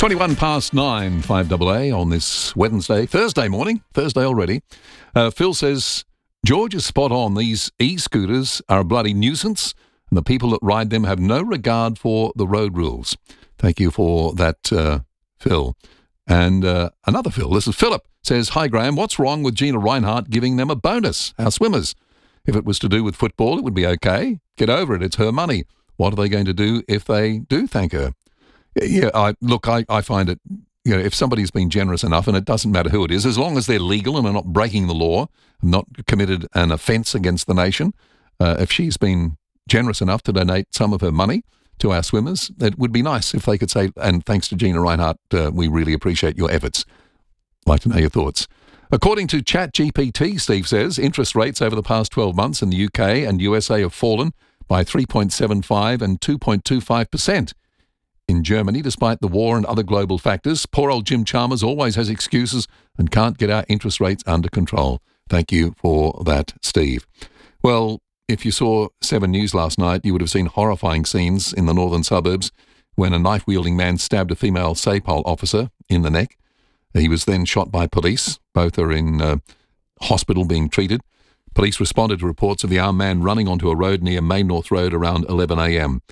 21 past 9, 5AA on this Thursday morning, Thursday already. Phil says, George is spot on. These e-scooters are a bloody nuisance and the people that ride them have no regard for the road rules. Thank you for that, Phil. And another Phil, this is Philip, says, Hi Graham, what's wrong with Gina Rinehart giving them a bonus, our swimmers? If it was to do with football, it would be okay. Get over it, it's her money. What are they going to do if they do thank her? Yeah, I find it, if somebody's been generous enough, and it doesn't matter who it is, as long as they're legal and are not breaking the law, not committed an offence against the nation, if she's been generous enough to donate some of her money to our swimmers, it would be nice if they could say, and thanks to Gina Rinehart, we really appreciate your efforts. I'd like to know your thoughts. According to ChatGPT, Steve says, interest rates over the past 12 months in the UK and USA have fallen by 3.75 and 2.25%. In Germany, despite the war and other global factors, poor old Jim Chalmers always has excuses and can't get our interest rates under control. Thank you for that, Steve. Well, if you saw 7 News last night, you would have seen horrifying scenes in the northern suburbs when a knife-wielding man stabbed a female SAPOL officer in the neck. He was then shot by police. Both are in hospital being treated. Police responded to reports of the armed man running onto a road near Main North Road around 11 a.m.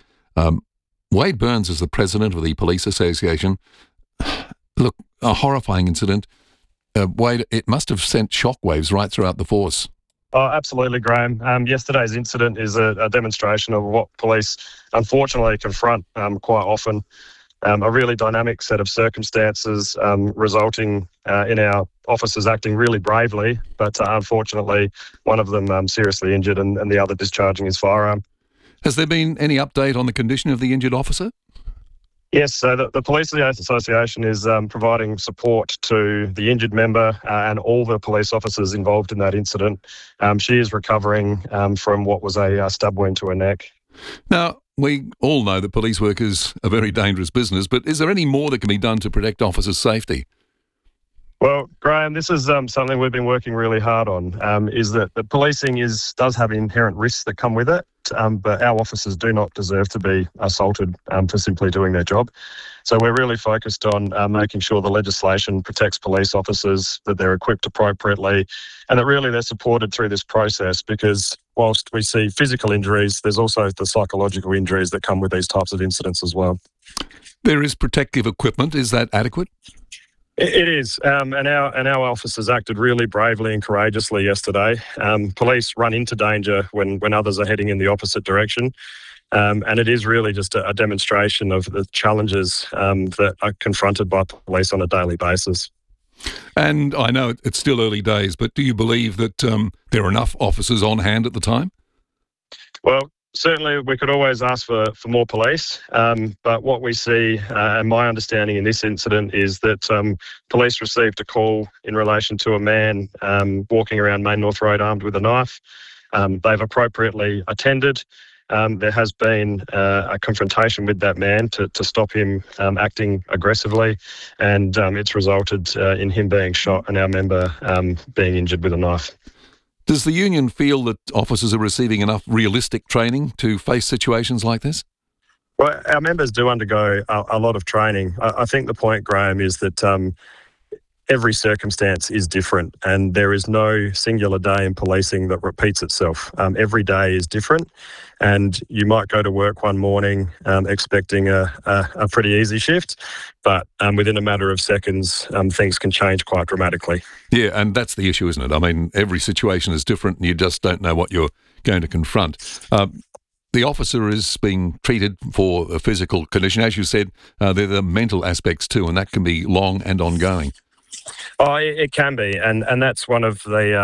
Wade Burns is the president of the Police Association. Look, a horrifying incident. Wade, it must have sent shockwaves right throughout the force. Oh, absolutely, Graham. Yesterday's incident is a demonstration of what police unfortunately confront quite often. A really dynamic set of circumstances resulting in our officers acting really bravely, but unfortunately one of them seriously injured and the other discharging his firearm. Has there been any update on the condition of the injured officer? Yes, so the Police Association is providing support to the injured member and all the police officers involved in that incident. She is recovering from what was a stab wound to her neck. Now, we all know that police work is a very dangerous business, but is there any more that can be done to protect officers' safety? Well, Graham, this is something we've been working really hard on, is that the policing does have inherent risks that come with it, but our officers do not deserve to be assaulted for simply doing their job. So we're really focused on making sure the legislation protects police officers, that they're equipped appropriately, and that really they're supported through this process, because whilst we see physical injuries, there's also the psychological injuries that come with these types of incidents as well. There is protective equipment. Is that adequate? It is, and our officers acted really bravely and courageously yesterday. Police run into danger when others are heading in the opposite direction, and it is really just a demonstration of the challenges that are confronted by police on a daily basis. And I know it's still early days, but do you believe that there are enough officers on hand at the time? Well, certainly we could always ask for more police, but what we see, and my understanding in this incident, is that police received a call in relation to a man walking around Main North Road armed with a knife. They've appropriately attended. There has been a confrontation with that man to stop him acting aggressively, and it's resulted in him being shot and our member being injured with a knife. Does the union feel that officers are receiving enough realistic training to face situations like this? Well, our members do undergo a lot of training. I think the point, Graham, is that every circumstance is different, and there is no singular day in policing that repeats itself. Every day is different, and you might go to work one morning expecting a pretty easy shift, but within a matter of seconds, things can change quite dramatically. Yeah, and that's the issue, isn't it? I mean, every situation is different, and you just don't know what you're going to confront. The officer is being treated for a physical condition. As you said, there are the mental aspects too, and that can be long and ongoing. Oh, it can be, and that's one of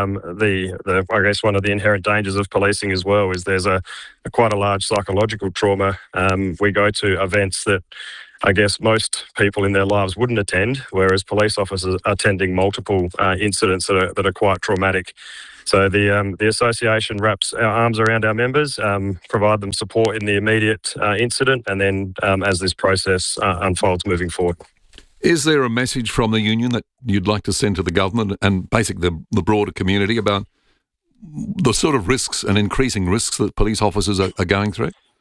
the I guess one of the inherent dangers of policing as well. Is there's quite a large psychological trauma. We go to events that I guess most people in their lives wouldn't attend, whereas police officers are attending multiple incidents that are quite traumatic. So the association wraps our arms around our members, provide them support in the immediate incident, and then as this process unfolds moving forward. Is there a message from the union that you'd like to send to the government and basically the broader community about the sort of risks and increasing risks that police officers are going through?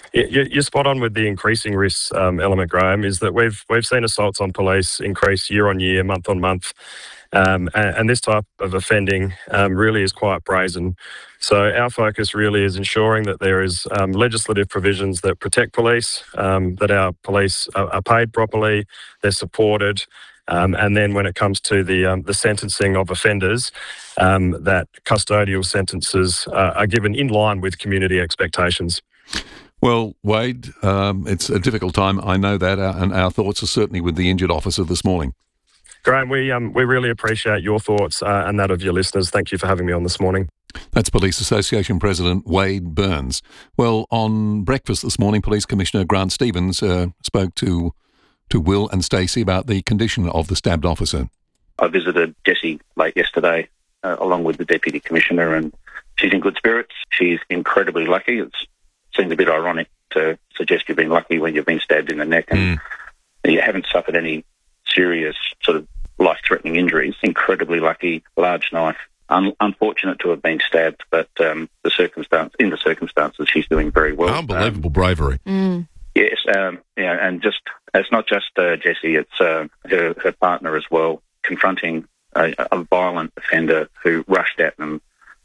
You're spot on with the increasing risk element, Graham, is that we've seen assaults on police increase year on year, month on month. And this type of offending really is quite brazen. So our focus really is ensuring that there is legislative provisions that protect police, that our police are paid properly, they're supported, and then when it comes to the sentencing of offenders, that custodial sentences are given in line with community expectations. Well, Wade, it's a difficult time. I know that, and our thoughts are certainly with the injured officer this morning. Graham, we really appreciate your thoughts and that of your listeners. Thank you for having me on this morning. That's Police Association President Wade Burns. Well, on breakfast this morning, Police Commissioner Grant Stevens spoke to Will and Stacey about the condition of the stabbed officer. I visited Jessie late yesterday along with the Deputy Commissioner, and she's in good spirits. She's incredibly lucky. It seems a bit ironic to suggest you've been lucky when you've been stabbed in the neck and you haven't suffered any serious sort of life-threatening injuries. Incredibly lucky, large knife. Unfortunate to have been stabbed, but in the circumstances, she's doing very well. Unbelievable bravery. Yes, and it's not just Jessie; it's her partner as well, confronting a violent offender who rushed at them.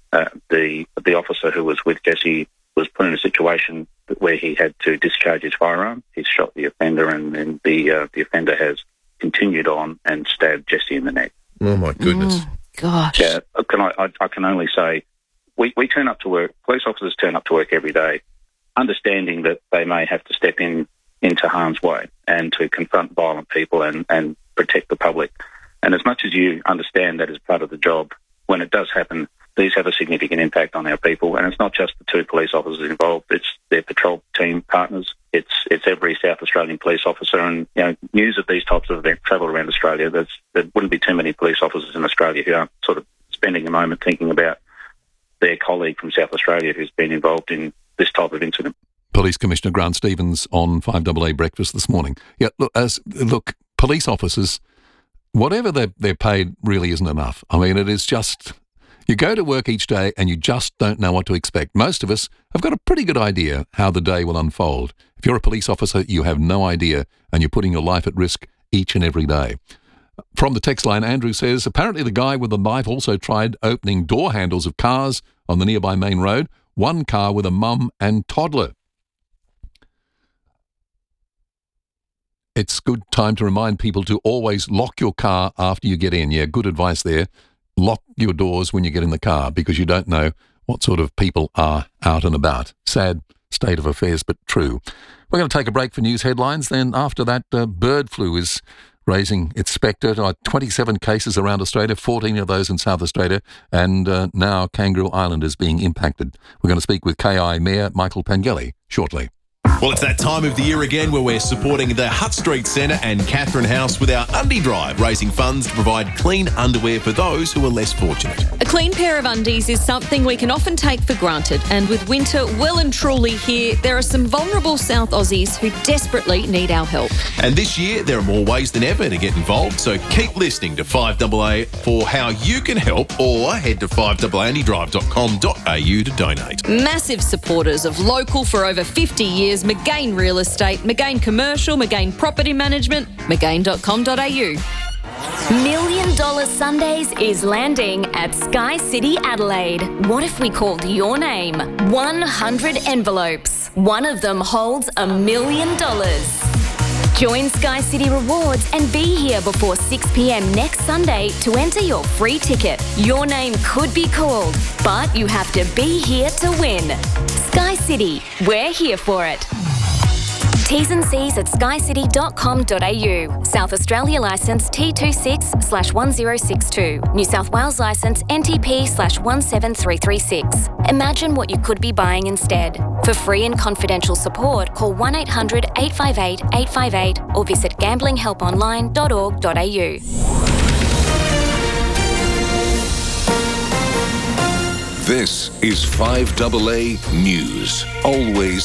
The officer who was with Jessie was put in a situation where he had to discharge his firearm. He shot the offender, and then the offender has continued on and stabbed Jessie in the neck. Oh my goodness! Gosh. Yeah, I can only say we turn up to work. Police officers turn up to work every day, understanding that they may have to step into harm's way and to confront violent people and protect the public. And as much as you understand that as part of the job, when it does happen, these have a significant impact on our people. And it's not just the two police officers involved; it's their patrol team partners. It's every South Australian police officer. And news of these types of events travel around Australia. There wouldn't be too many police officers in Australia who aren't sort of spending a moment thinking about their colleague from South Australia who's been involved in this type of incident. Police Commissioner Grant Stevens on 5AA Breakfast this morning. Yeah, look, police officers, whatever they're paid really isn't enough. I mean, it is just, you go to work each day and you just don't know what to expect. Most of us have got a pretty good idea how the day will unfold. If you're a police officer, you have no idea, and you're putting your life at risk each and every day. From the text line, Andrew says, apparently the guy with the knife also tried opening door handles of cars on the nearby main road, one car with a mum and toddler. It's good time to remind people to always lock your car after you get in. Yeah, good advice there. Lock your doors when you get in the car because you don't know what sort of people are out and about. Sad state of affairs, but true. We're going to take a break for news headlines. Then after that, bird flu is raising its spectre. 27 cases around Australia, 14 of those in South Australia, and now Kangaroo Island is being impacted. We're going to speak with KI Mayor Michael Pengelly shortly. Well, it's that time of the year again where we're supporting the Hutt Street Centre and Catherine House with our Undie Drive, raising funds to provide clean underwear for those who are less fortunate. A clean pair of undies is something we can often take for granted, and with winter well and truly here, there are some vulnerable South Aussies who desperately need our help. And this year, there are more ways than ever to get involved, so keep listening to 5AA for how you can help, or head to 5AAandydrive.com.au to donate. Massive supporters of local for over 50 years, McGain Real Estate, McGain Commercial, McGain Property Management, McGain.com.au. $1 Million Sundays is landing at Sky City Adelaide. What if we called your name? 100 envelopes. One of them holds $1 million. Join Sky City Rewards and be here before 6 p.m. next Sunday to enter your free ticket. Your name could be called, but you have to be here to win. Sky City, we're here for it. T's and C's at skycity.com.au. South Australia licence T26/1062. New South Wales licence NTP/17336. Imagine what you could be buying instead. For free and confidential support, call 1-800-858-858 or visit gamblinghelponline.org.au. This is 5AA News. Always